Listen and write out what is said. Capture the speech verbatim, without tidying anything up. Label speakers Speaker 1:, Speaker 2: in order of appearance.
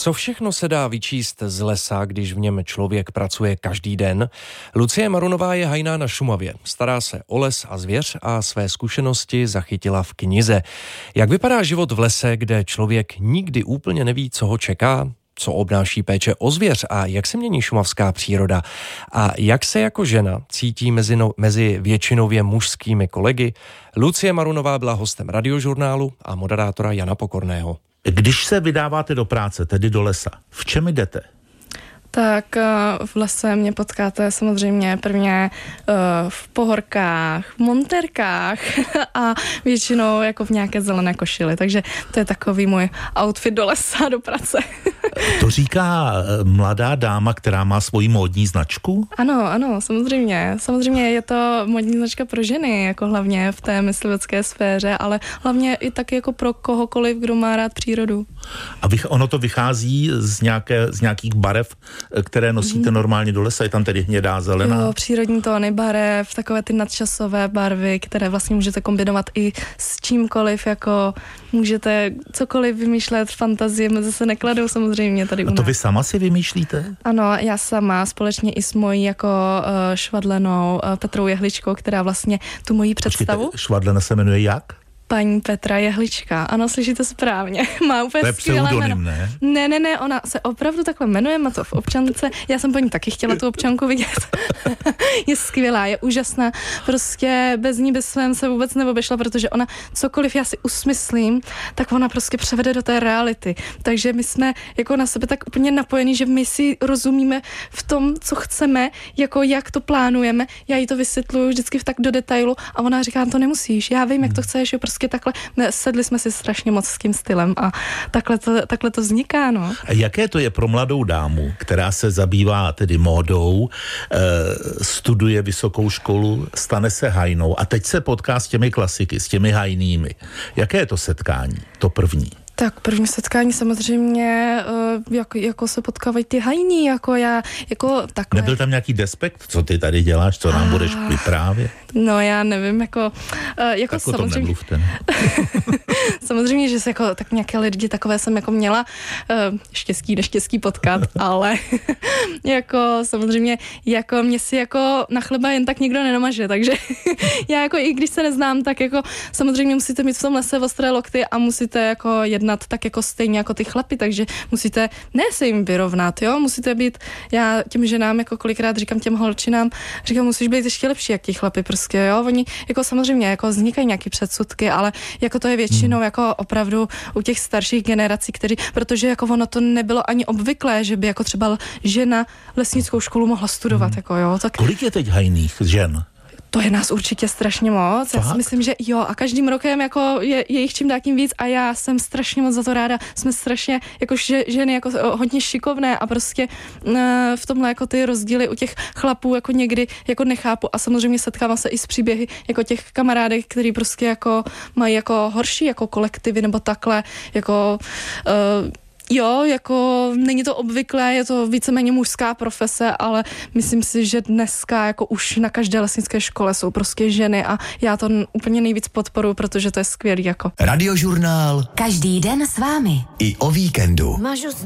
Speaker 1: Co všechno se dá vyčíst z lesa, když v něm člověk pracuje každý den? Lucie Marunová je hajná na Šumavě. Stará se o les a zvěř a své zkušenosti zachytila v knize. Jak vypadá život v lese, kde člověk nikdy úplně neví, co ho čeká? Co obnáší péče o zvěř a jak se mění šumavská příroda? A jak se jako žena cítí mezi, no, mezi většinově mužskými kolegy? Lucie Marunová byla hostem Radiožurnálu a moderátora Jana Pokorného.
Speaker 2: Když se vydáváte do práce, tedy do lesa, v čem jdete?
Speaker 3: Tak v lese mě potkáte samozřejmě prvně v pohorkách, v monterkách a většinou jako v nějaké zelené košili. Takže to je takový můj outfit do lesa, do práce.
Speaker 2: To říká mladá dáma, která má svoji módní značku?
Speaker 3: Ano, ano, samozřejmě. Samozřejmě je to módní značka pro ženy, jako hlavně v té myslivecké sféře, ale hlavně i taky jako pro kohokoliv, kdo má rád přírodu.
Speaker 2: A vych, ono to vychází z, nějaké, z nějakých barev, které nosíte normálně do lesa, je tam tedy hnědá, zelená?
Speaker 3: Jo, přírodní tóny barev, takové ty nadčasové barvy, které vlastně můžete kombinovat i s čímkoliv, jako můžete cokoliv vymýšlet, fantazie mezi se nekladou samozřejmě tady u nás.
Speaker 2: A to vy sama si vymýšlíte?
Speaker 3: Ano, já sama, společně i s mojí jako uh, švadlenou uh, Petrou Jehličkou, která vlastně tu moji představu...
Speaker 2: Počkejte, švadlena se jmenuje jak?
Speaker 3: Paní Petra Jehlička. Ano, slyšíte správně. Má úplně
Speaker 2: to je pseudonym, ne?
Speaker 3: Ne, ne, ne, ona se opravdu takhle jmenuje, má to v občance. Já jsem po ní taky chtěla tu občanku vidět. Je skvělá, je úžasná. Prostě bez ní, bez svém se vůbec neobešla, protože ona cokoliv já si usmyslím, tak ona prostě převede do té reality. Takže my jsme jako na sebe tak úplně napojení, že my si rozumíme v tom, co chceme, jako jak to plánujeme. Já jí to vysvětluju vždycky tak do detailu a ona říká, to nemusíš, já vím, jak to chceš, jo, prostě takhle, sedli jsme si strašně moc s tím stylem a takhle to, takhle to vzniká, no.
Speaker 2: A jaké to je pro mladou dámu, která se zabývá tedy módou, e, studuje vysokou školu, stane se hajnou a teď se potká s těmi klasiky, s těmi hajnými. Jaké je to setkání, to první?
Speaker 3: Tak první setkání samozřejmě, jako, jako se potkávají ty hajní, jako já, jako takhle.
Speaker 2: Nebyl tam nějaký despekt? Co ty tady děláš, co nám budeš vyprávět?
Speaker 3: No já nevím, jako, jako
Speaker 2: tak
Speaker 3: samozřejmě.
Speaker 2: o tom nemluvte, ne?
Speaker 3: Samozřejmě, že se jako tak nějaké lidi takové jsem jako měla štěstí, neštěstí potkat, ale jako samozřejmě, jako mě si jako na chleba jen tak nikdo nenamaže, takže já jako i když se neznám, tak jako samozřejmě musíte mít v tom lese ostré lokty a musíte jako jednat tak jako stejně jako ty chlapy, takže musíte ne se jim vyrovnat, jo, musíte být, já těm ženám jako kolikrát říkám těm holčinám, říkám, musíš být ještě lepší jak ti chlapy prostě, jo, oni jako samozřejmě jako vznikají nějaký předsudky, ale jako to je většinou jako opravdu u těch starších generací, kteří, protože jako ono to nebylo ani obvyklé, že by jako třeba žena lesnickou školu mohla studovat, hmm. jako jo, tak...
Speaker 2: Kolik je teď hajných žen?
Speaker 3: To je nás určitě strašně moc.
Speaker 2: Fakt?
Speaker 3: Já si myslím, že jo, a každým rokem jako je, je jich čím dál tím víc a já jsem strašně moc za to ráda. Jsme strašně jako ženy jako hodně šikovné a prostě uh, v tomhle jako ty rozdíly u těch chlapů jako někdy jako nechápu a samozřejmě setkávám se i s příběhy jako těch kamarádek, který prostě jako mají jako horší jako kolektivy nebo takhle jako uh, jo, jako není to obvyklé, je to víceméně mužská profese, ale myslím si, že dneska jako už na každé lesnické škole jsou prostě ženy a já to úplně nejvíc podporuji, protože to je skvělý jako.
Speaker 4: Radiožurnál.
Speaker 5: Každý den s vámi.
Speaker 4: I o víkendu.
Speaker 5: Mažu